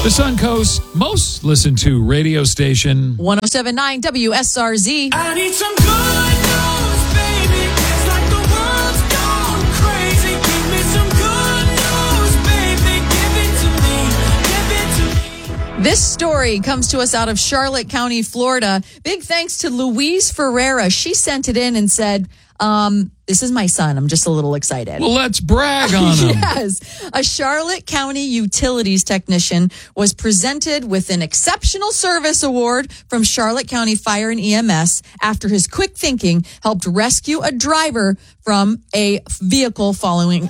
The Suncoast's most listened to radio station. 107.9 WSRZ. I need some good news, baby. It's like the world's gone crazy. Give me some good news, baby. Give it to me. This story comes to us out of Charlotte County, Florida. Big thanks to Louise Ferreira. She sent it in and said, this is my son. I'm just a little excited. Well, let's brag on him. Yes. A Charlotte County utilities technician was presented with an exceptional service award from Charlotte County Fire and EMS after his quick thinking helped rescue a driver from a vehicle following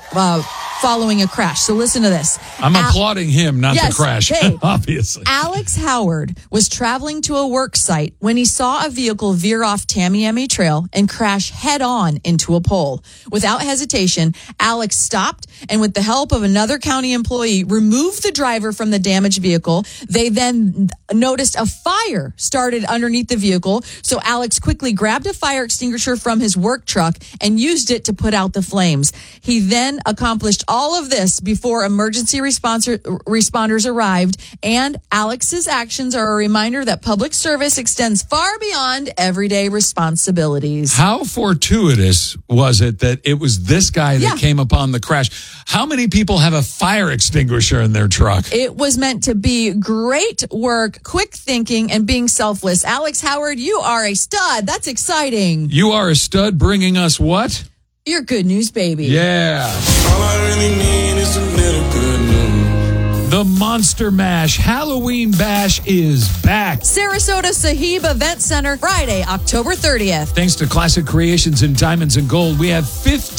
a crash. So listen to this. I'm applauding him, not the crash, hey, obviously. Alex Howard was traveling to a work site when he saw a vehicle veer off Tamiami Trail and crash head on into a pole. Without hesitation, Alex stopped and with the help of another county employee, removed the driver from the damaged vehicle. They then noticed a fire started underneath the vehicle. So Alex quickly grabbed a fire extinguisher from his work truck and used it to put out the flames. He then accomplished all of this before emergency responders arrived. And Alex's actions are a reminder that public service extends far beyond everyday responsibilities. How fortuitous was it that it was this guy that came upon the crash? How many people have a fire extinguisher in their truck? It was meant to be great work, quick thinking, and being selfless. Alex Howard, you are a stud. That's exciting. You are a stud bringing us what? Your good news, baby. Yeah. All I really need is a little good news. The Monster Mash Halloween Bash is back. Sarasota Sahib Event Center, Friday, October 30th. Thanks to Classic Creations and Diamonds and Gold, we have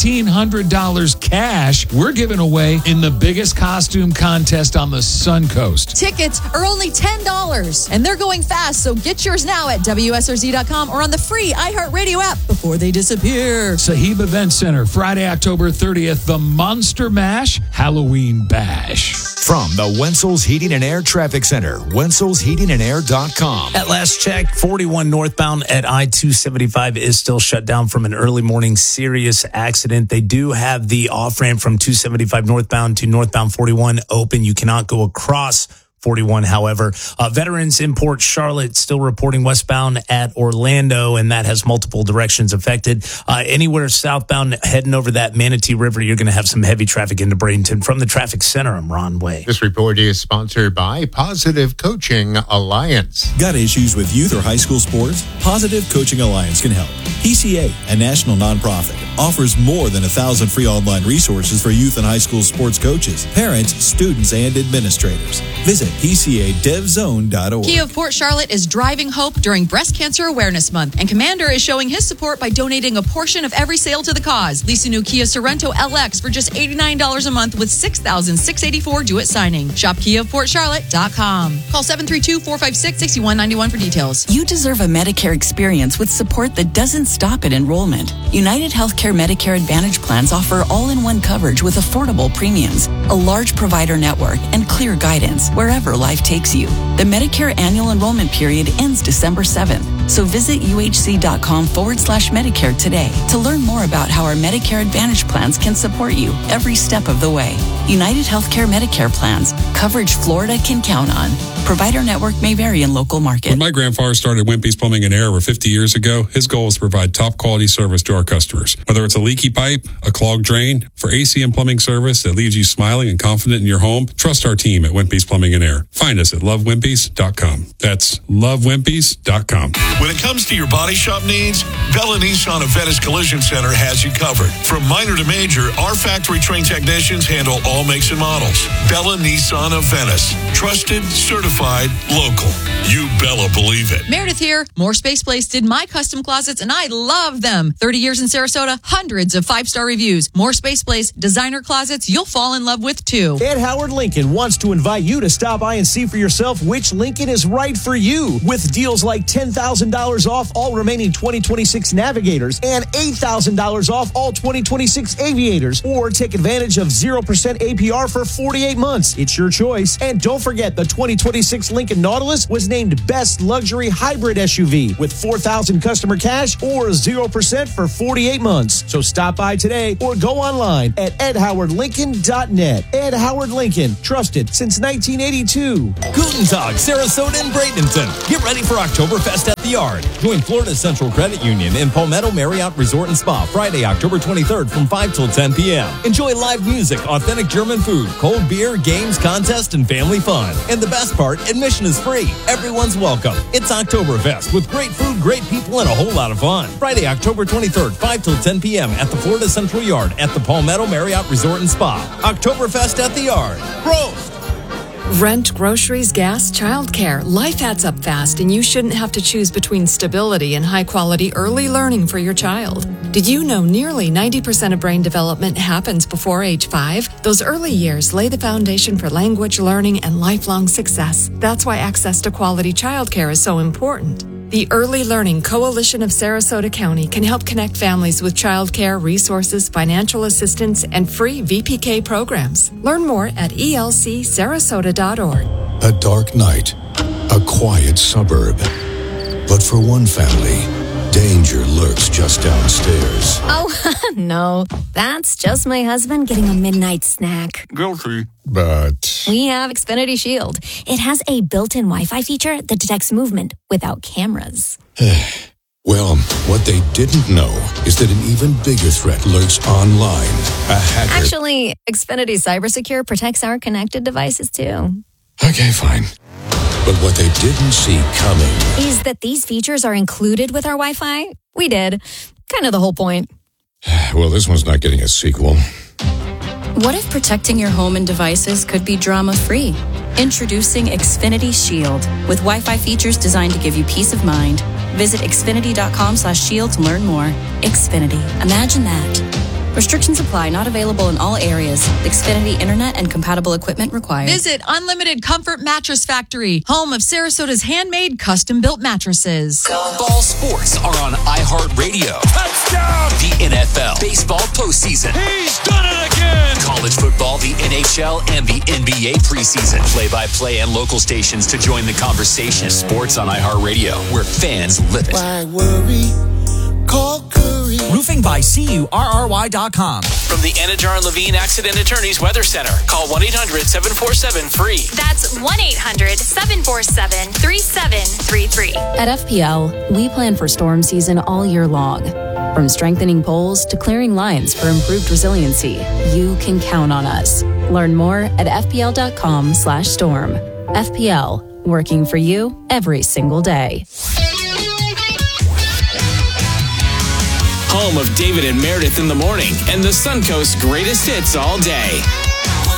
$1,500 cash we're giving away in the biggest costume contest on the Suncoast. Tickets are only $10, and they're going fast, so get yours now at WSRZ.com or on the free iHeartRadio app before they disappear. Sahib Event Center, Friday, October 30th, the Monster Mash Halloween Bash. From the Wenzel's Heating and Air Traffic Center, wenzelsheatingandair.com. At last check, 41 northbound at I-275 is still shut down from an early morning serious accident. They do have the off-ramp from 275 northbound to northbound 41 open. You cannot go across 41, however. Veterans in Port Charlotte still reporting westbound at Orlando, and that has multiple directions affected. Anywhere southbound heading over that Manatee River, you're going to have some heavy traffic into Bradenton. From the traffic center, I'm Ron Way. This report is sponsored by Positive Coaching Alliance. Got issues with youth or high school sports? Positive Coaching Alliance can help. PCA, a national nonprofit, offers more than 1,000 free online resources for youth and high school sports coaches, parents, students, and administrators. Visit PCADevZone.org. Kia of Port Charlotte is driving hope during Breast Cancer Awareness Month, and Commander is showing his support by donating a portion of every sale to the cause. Lease a new Kia Sorento LX for just $89 a month with $6,684 due at signing. Shop KiaofPortCharlotte.com. Call 732-456-6191 for details. You deserve a Medicare experience with support that doesn't stop at enrollment. United Healthcare Medicare Advantage plans offer all-in-one coverage with affordable premiums, a large provider network, and clear guidance wherever life takes you. The Medicare annual enrollment period ends December 7th. So visit uhc.com/Medicare today to learn more about how our Medicare Advantage plans can support you every step of the way. United Healthcare Medicare plans. Coverage Florida can count on. Provider network may vary in local market. When my grandfather started Wimpy's Plumbing and Air over 50 years ago, his goal was to provide top quality service to our customers. Whether it's a leaky pipe, a clogged drain, for AC and plumbing service that leaves you smiling and confident in your home, trust our team at Wimpy's Plumbing and Air. Find us at lovewimpys.com. That's lovewimpys.com. When it comes to your body shop needs, Bella Nissan of Venice Collision Center has you covered. From minor to major, our factory-trained technicians handle all makes and models. Bella Nissan of Venice. Trusted, certified, local. You Bella believe it. Meredith here. More Space Place did my custom closets, and I love them. 30 years in Sarasota, hundreds of 5-star reviews. More Space Place designer closets you'll fall in love with, too. Ed Howard Lincoln wants to invite you to stop by and see for yourself which Lincoln is right for you. With deals like $10,000 $1,000 off all remaining 2026 Navigators and $8,000 off all 2026 Aviators. Or take advantage of 0% APR for 48 months. It's your choice. And don't forget, the 2026 Lincoln Nautilus was named Best Luxury Hybrid SUV with $4,000 customer cash or 0% for 48 months. So stop by today or go online at edhowardlincoln.net. Ed Howard Lincoln, trusted since 1982. Guten Tag, Sarasota and Bradenton. Get ready for Oktoberfest at the Yard. Join Florida Central Credit Union in Palmetto Marriott Resort and Spa Friday, October 23rd from 5 till 10 p.m. Enjoy live music, authentic German food, cold beer, games, contest, and family fun. And the best part, admission is free. Everyone's welcome. It's Oktoberfest with great food, great people, and a whole lot of fun. Friday, October 23rd, 5 till 10 p.m. at the Florida Central Yard at the Palmetto Marriott Resort and Spa. Oktoberfest at the Yard. Prost! Rent, groceries, gas, childcare. Life adds up fast, and you shouldn't have to choose between stability and high-quality early learning for your child. Did you know nearly 90% of brain development happens before age 5? Those early years lay the foundation for language learning and lifelong success. That's why access to quality childcare is so important. The Early Learning Coalition of Sarasota County can help connect families with childcare, resources, financial assistance, and free VPK programs. Learn more at elcsarasota.org. A dark night, a quiet suburb. But for one family, danger lurks just downstairs. Oh, no. That's just my husband getting a midnight snack. Guilty. But We have Xfinity Shield. It has a built-in Wi-Fi feature that detects movement without cameras. well, what they didn't know is that an even bigger threat lurks online. A hacker. Actually, Xfinity Cybersecure protects our connected devices, too. Okay, fine. But what they didn't see coming Is that these features are included with our Wi-Fi? We did. Kind of the whole point. Well, this one's not getting a sequel. What if protecting your home and devices could be drama-free? Introducing Xfinity Shield with Wi-Fi features designed to give you peace of mind. Visit xfinity.com/shield to learn more. Xfinity. Imagine that. Restrictions apply. Not available in all areas. Xfinity Internet and compatible equipment required. Visit Unlimited Comfort Mattress Factory, home of Sarasota's handmade, custom-built mattresses. Ball sports are on iHeartRadio. Touchdown! The NFL, baseball postseason. He's done it again! College football, the NHL, and the NBA preseason. Play-by-play and local stations to join the conversation. Sports on iHeartRadio, where fans live it. Why worry? Call Curry. Roofing by CURRY.com. From the Anajar and Levine Accident Attorneys Weather Center. Call 1-800-747-FREE. That's 1-800-747-3733. At FPL, we plan for storm season all year long. From strengthening poles to clearing lines for improved resiliency, you can count on us. Learn more at FPL.com/storm. FPL, working for you every single day. Home of David and Meredith in the morning and the Suncoast greatest hits all day.